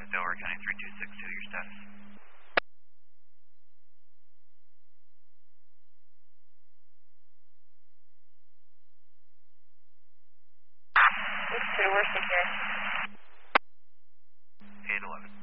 Delaware County 3262, your status. It's 2, we're secure. 811.